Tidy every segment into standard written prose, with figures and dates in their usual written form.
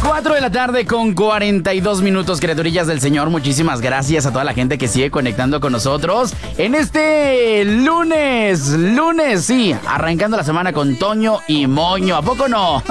4 de la tarde con 42 minutos, criaturillas del Señor. Muchísimas gracias a toda la gente que sigue conectando con nosotros en este lunes, sí, arrancando la semana con Toño y Moño. ¿A poco no?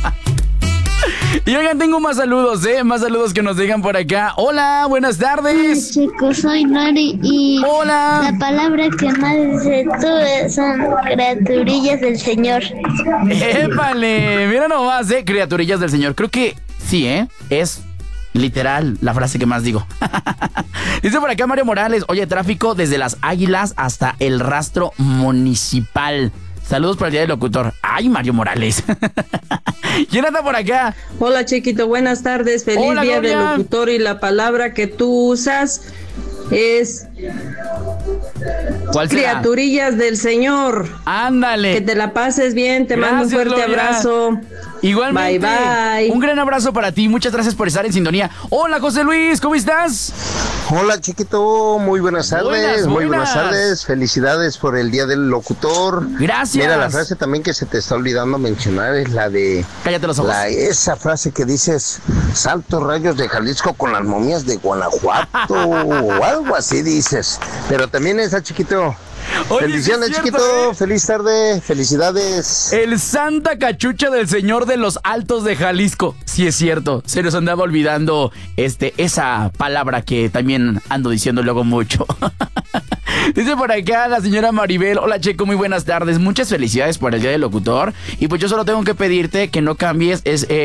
Y oigan, tengo más saludos, más saludos que nos digan por acá. Hola, buenas tardes. Hola, chicos, soy Nori y hola. La palabra que más dice tú son criaturillas del Señor. ¡Épale! Mira nomás, criaturillas del Señor. Creo que sí, es literal la frase que más digo. Dice por acá Mario Morales: oye, tráfico desde Las Águilas hasta el Rastro Municipal. Saludos para el Día del Locutor. ¡Ay, Mario Morales! ¿Quién anda por acá? Hola, chiquito, buenas tardes. Feliz Hola, Día Gloria. del Locutor. Y la palabra que tú usas es... ¿Cuál será? Criaturillas del Señor. Ándale. Que te la pases bien. Te mando un Gracias, fuerte Gloria. abrazo. Igualmente. Bye, bye. Un gran abrazo para ti. Muchas gracias por estar en sintonía. Hola, José Luis, ¿cómo estás? Hola, chiquito, muy buenas tardes. Muy buenas tardes. Felicidades por el Día del Locutor. Gracias. Mira, la frase también que se te está olvidando mencionar es la de... Cállate los ojos. Esa frase que dices: Saltos Rayos de Jalisco con las momias de Guanajuato o algo así dices. Pero también esa, chiquito. Oye, Bendiciones, sí es cierto, chiquito. Feliz tarde. Felicidades. El Santa Cachucha del Señor de los Altos de Jalisco. Sí es cierto, se nos andaba olvidando esa palabra que también ando diciendo luego mucho. Dice por acá la señora Maribel: hola, Checo, muy buenas tardes. Muchas felicidades por el Día del Locutor. Y pues yo solo tengo que pedirte que no cambies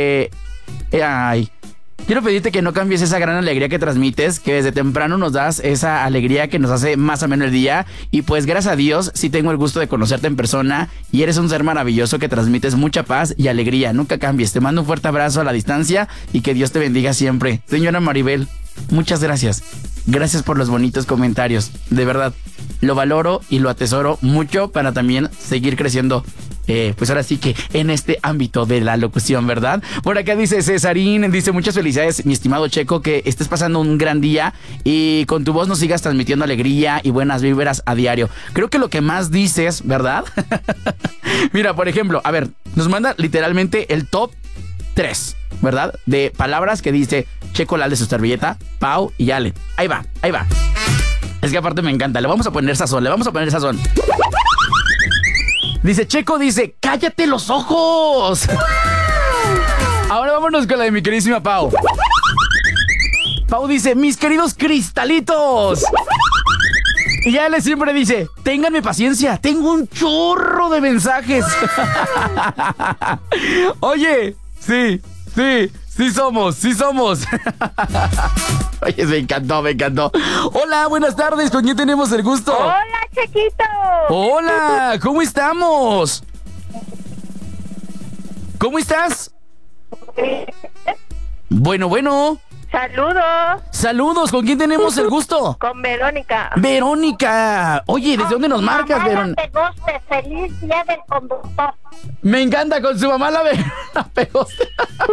Quiero pedirte que no cambies esa gran alegría que transmites, que desde temprano nos das esa alegría que nos hace más ameno el día. Y pues gracias a Dios sí tengo el gusto de conocerte en persona y eres un ser maravilloso que transmites mucha paz y alegría. Nunca cambies. Te mando un fuerte abrazo a la distancia y que Dios te bendiga siempre. Señora Maribel, muchas gracias. Gracias por los bonitos comentarios. De verdad, lo valoro y lo atesoro mucho para también seguir creciendo. Pues ahora sí que en este ámbito de la locución, ¿verdad? Por acá dice Cesarín, dice: muchas felicidades, mi estimado Checo, que estés pasando un gran día y con tu voz nos sigas transmitiendo alegría y buenas vibras a diario. Creo que lo que más dices, ¿verdad? Mira, por ejemplo, a ver, nos manda literalmente el top 3, ¿verdad? De palabras que dice Checo Lal de su servilleta, Pau y Ale. Ahí va. Es que aparte me encanta, le vamos a poner sazón. Dice Checo, cállate los ojos. Ahora vámonos con la de mi queridísima Pau. Pau dice: mis queridos cristalitos. Y Ale siempre dice: ténganme paciencia, tengo un chorro de mensajes. Oye, sí somos. Oye, me encantó. Hola, buenas tardes, ¿con quién tenemos el gusto? Hola, chiquito. Hola, ¿cómo estamos? ¿Cómo estás? Bueno. Saludos, ¿con quién tenemos el gusto? Con Verónica. Verónica. Oye, ¿desde dónde nos marcas, Verónica? Feliz Día del Conductor. Me encanta, con su mamá la Pegoste.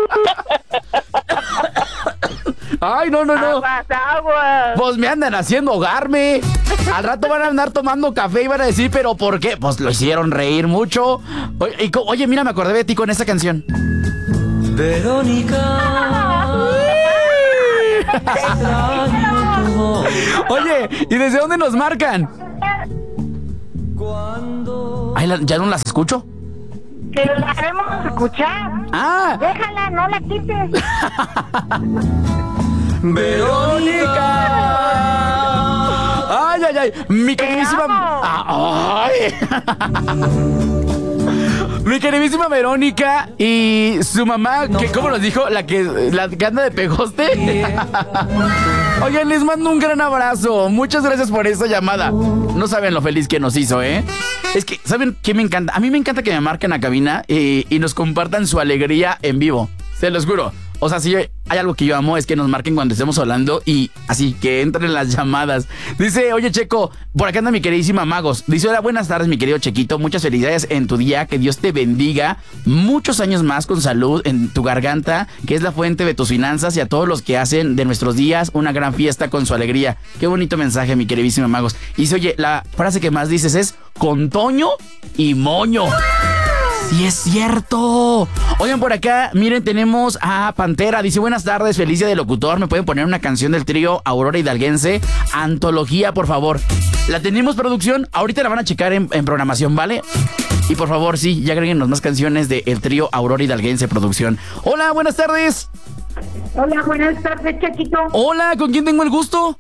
Ay, no. Aguas. Pues me andan haciendo ahogarme. Al rato van a andar tomando café y van a decir: ¿pero por qué? Pues lo hicieron reír mucho. Oye, mira, me acordé de ti con esa canción. Verónica. Oye, ¿y desde dónde nos marcan? Ay, ya no las escucho. Pero la queremos escuchar. Ah. Déjala, no la quites. Verónica. Ay. Mi queridísima. Ay. Mi queridísima Verónica y su mamá, que ¿cómo nos dijo? La que anda de pegoste. Oigan, les mando un gran abrazo. Muchas gracias por esta llamada. No saben lo feliz que nos hizo, Es que, ¿saben qué me encanta? A mí me encanta que me marquen a cabina y nos compartan su alegría en vivo. Se los juro. O sea, si hay algo que yo amo es que nos marquen cuando estemos hablando y así que entren las llamadas. Dice: oye, Checo, por acá anda mi queridísima Magos. Dice: hola, buenas tardes, mi querido Chequito. Muchas felicidades en tu día. Que Dios te bendiga. Muchos años más con salud en tu garganta, que es la fuente de tus finanzas, y a todos los que hacen de nuestros días una gran fiesta con su alegría. Qué bonito mensaje, mi queridísima Magos. Y dice: oye, la frase que más dices es: con Toño y Moño. Sí es cierto. Oigan, por acá, miren, tenemos a Pantera. Dice, buenas tardes, feliz día de locutor. ¿Me pueden poner una canción del trío Aurora Hidalguense? Antología, por favor. La tenemos, producción. Ahorita la van a checar en programación, ¿vale? Y por favor, sí, ya agréguenos más canciones del trío Aurora Hidalguense, producción. Hola, buenas tardes. Hola, buenas tardes, Chaquito. Hola, ¿con quién tengo el gusto?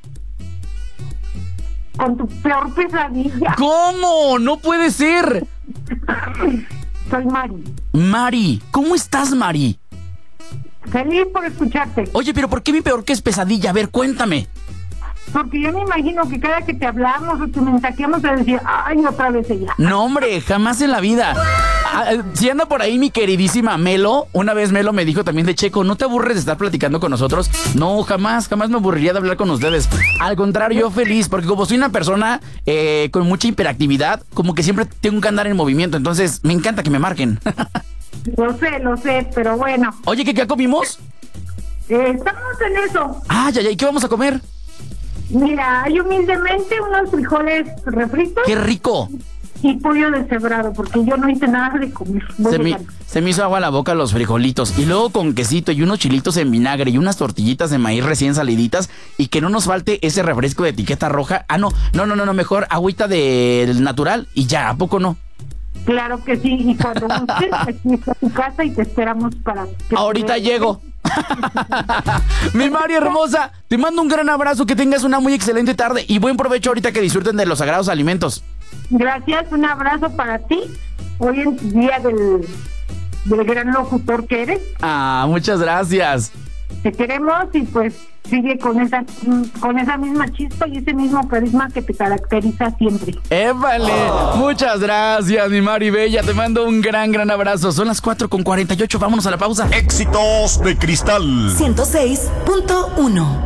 Con tu peor pesadilla. ¿Cómo? No puede ser. Soy Mari. Mari, ¿cómo estás, Mari? Feliz por escucharte. Oye, pero ¿por qué mi peor que es pesadilla? A ver, cuéntame. Porque yo me imagino que cada que te hablamos o te mensajeamos te decía, ay, otra vez ella. No, hombre, jamás en la vida. Si anda por ahí mi queridísima Melo, una vez Melo me dijo también de Checo, ¿no te aburres de estar platicando con nosotros? No, jamás me aburriría de hablar con ustedes. Al contrario, yo feliz, porque como soy una persona con mucha hiperactividad, como que siempre tengo que andar en movimiento, entonces me encanta que me marquen. Lo sé, pero bueno. Oye, ¿qué comimos? Estamos en eso. Ya, ¿y qué vamos a comer? Mira, hay humildemente unos frijoles refritos. ¡Qué rico! Y pollo deshebrado, porque yo no hice nada de comer. Se me hizo agua a la boca los frijolitos. Y luego con quesito y unos chilitos en vinagre y unas tortillitas de maíz recién saliditas. Y que no nos falte ese refresco de etiqueta roja. No, mejor agüita del natural y ya, ¿a poco no? Claro que sí, y cuando gustes, aquí está tu casa y te esperamos para... Ahorita llego. Mi Mari hermosa, te mando un gran abrazo, que tengas una muy excelente tarde y buen provecho ahorita que disfruten de los sagrados alimentos. Gracias, un abrazo para ti, hoy en día del gran locutor que eres. Muchas gracias. Te queremos y pues sigue con esa misma chispa y ese mismo carisma que te caracteriza siempre. ¡Épale! Muchas gracias, mi Mari Bella. Te mando un gran abrazo. Son las 4:48. Vámonos a la pausa. Éxitos de Cristal 106.1.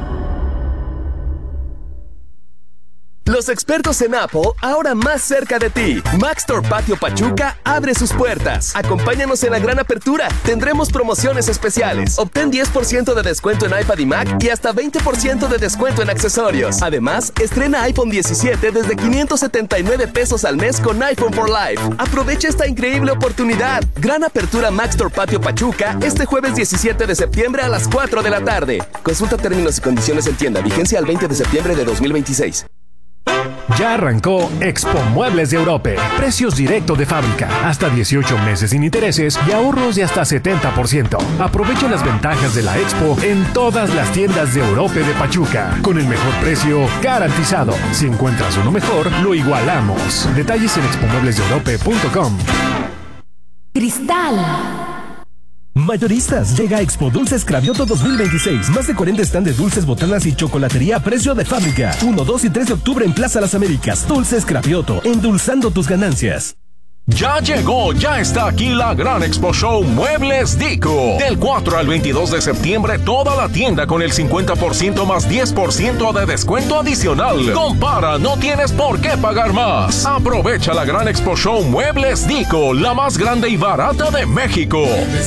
Los expertos en Apple, ahora más cerca de ti. Maxtor Patio Pachuca abre sus puertas. Acompáñanos en la gran apertura. Tendremos promociones especiales. Obtén 10% de descuento en iPad y Mac y hasta 20% de descuento en accesorios. Además, estrena iPhone 17 desde 579 pesos al mes con iPhone for Life. Aprovecha esta increíble oportunidad. Gran apertura Maxtor Patio Pachuca este jueves 17 de septiembre a las 4 de la tarde. Consulta términos y condiciones en tienda. Vigencia al 20 de septiembre de 2026. Ya arrancó Expo Muebles de Europe. Precios directo de fábrica. Hasta 18 meses sin intereses y ahorros de hasta 70%. Aprovecha las ventajas de la Expo en todas las tiendas de Europe de Pachuca. Con el mejor precio garantizado. Si encuentras uno mejor, lo igualamos. Detalles en expomueblesdeeurope.com. Cristal. Mayoristas, llega a Expo Dulces Cravioto 2026. Más de 40 stand de dulces, botanas y chocolatería a precio de fábrica. 1, 2 y 3 de octubre en Plaza Las Américas. Dulces Cravioto, endulzando tus ganancias. Ya llegó, ya está aquí la gran Expo Show Muebles Dico. Del 4 al 22 de septiembre, toda la tienda con el 50% más 10% de descuento adicional. Compara, no tienes por qué pagar más. Aprovecha la gran Expo Show Muebles Dico, la más grande y barata de México.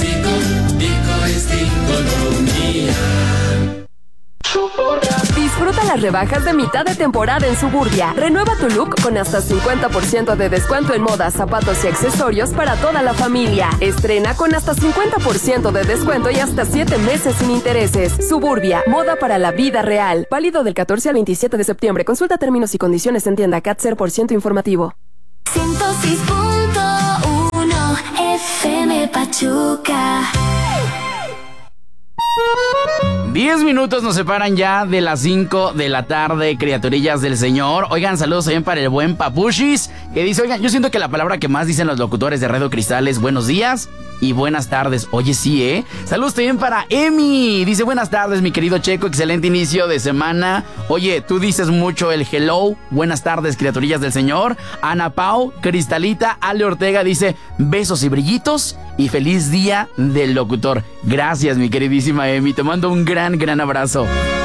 Disfruta las rebajas de mitad de temporada en Suburbia. Renueva tu look con hasta 50% de descuento en moda, zapatos y accesorios para toda la familia. Estrena con hasta 50% de descuento y hasta 7 meses sin intereses. Suburbia, moda para la vida real. Válido del 14 al 27 de septiembre. Consulta términos y condiciones en tienda CAT 0% informativo. 106.1 FM Pachuca. 10 minutos nos separan ya de las 5 de la tarde, criaturillas del Señor. Oigan, saludos también para el buen Papushis, que dice, oigan, yo siento que la palabra que más dicen los locutores de Radio Cristal es buenos días y buenas tardes. Oye, sí, ¿eh? Saludos también para Emi. Dice, buenas tardes, mi querido Checo, excelente inicio de semana. Oye, tú dices mucho el hello. Buenas tardes, criaturillas del Señor. Ana Pau, Cristalita, Ale Ortega dice, besos y brillitos y feliz día del locutor. Gracias, mi queridísima Emi. Te mando un gran abrazo.